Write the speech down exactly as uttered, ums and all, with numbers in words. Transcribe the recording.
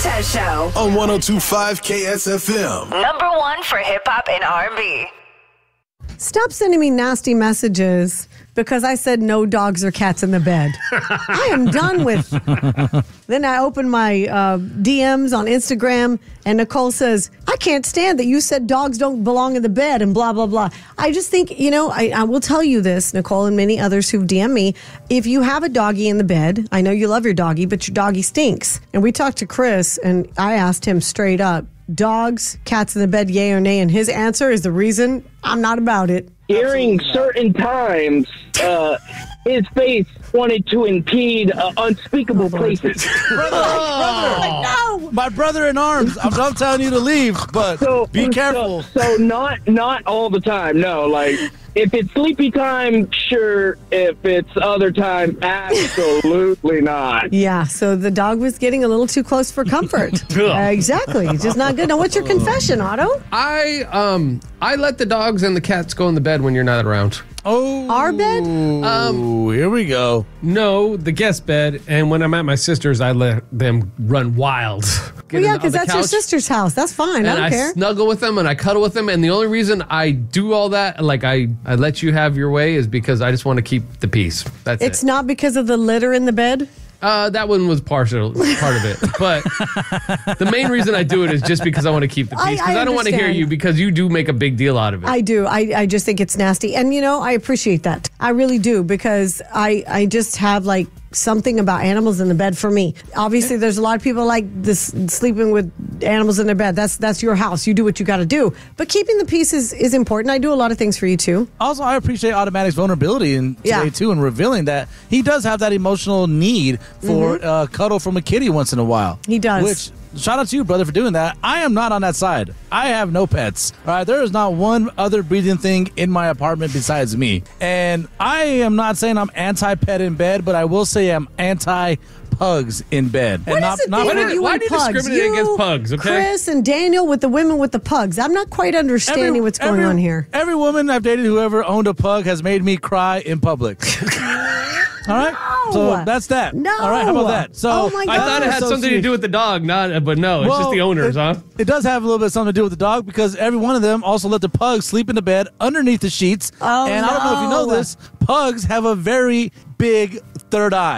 Tez Show. On one oh two point five K S F M. Number one for hip-hop and R and B. Stop sending me nasty messages because I said no dogs or cats in the bed. I am done with. Then I open my uh, D Ms on Instagram and Nicole says, I can't stand that you said dogs don't belong in the bed and blah, blah, blah. I just think, you know, I, I will tell you this, Nicole, and many others who've D M'd me. If you have a doggy in the bed, I know you love your doggy, but your doggy stinks. And we talked to Chris and I asked him straight up, dogs, cats in the bed, yay or nay? And his answer is the reason I'm not about it. During certain times, uh, his face wanted to impede uh, unspeakable places. Brother, brother, No! my brother in arms. I'm not telling you to leave, but So be careful. So, so not not all the time. No, like if it's sleepy time, sure. If it's other time, absolutely not. Yeah, so the dog was getting a little too close for comfort. uh, exactly. Just not good. Now, what's your confession, Otto? I um I let the dogs and the cats go in the bed when you're not around. Oh, Our bed? Um, here we go. No, the guest bed, and when I'm at my sister's, I let them run wild. Get Well, yeah, on because the that's your couch, sister's house. That's fine. I And don't I care. snuggle with them and I cuddle with them, and the only reason I do all that, like I, I let you have your way, is because I just want to keep the peace. That's It's it. not because of the litter in the bed? Uh, that one was partial part of it, but the main reason I do it is just because I want to keep the I- peace. Because I I, don't want to hear understand. you, because you do make a big deal out of it. I do. I, I just think it's nasty. And, you know, I appreciate that. I really do because I, I just have, like, something about animals in the bed for me. Obviously, there's a lot of people like this sleeping with animals in their bed. That's that's your house. You do what you got to do. But keeping the peace is, is important. I do a lot of things for you, too. Also, I appreciate Automatic's vulnerability in today, Yeah. too, and revealing that he does have that emotional need for Mm-hmm. uh, cuddle from a kitty once in a while. He does. Which, shout out to you, brother, for doing that. I am not on that side. I have no pets. All right, there is not one other breathing thing in my apartment besides me. And I am not saying I'm anti-pet in bed, but I will say I'm anti-pugs in bed. What and is the thing Why with did- you why and do you pugs? discriminate You, against pugs, okay? Chris and Daniel with the women with the pugs. I'm not quite understanding Every- what's going every- on here. Every woman I've dated who ever owned a pug has made me cry in public. All right? So that's that. No. All right, how about that? So Oh, my I thought it had something to do with the dog, not, but no, it's Well, just the owners, it, huh? It does have a little bit something to do with the dog because every one of them also let the pug sleep in the bed underneath the sheets. Oh, and I don't know if you know no. this, pugs have a very big third eye.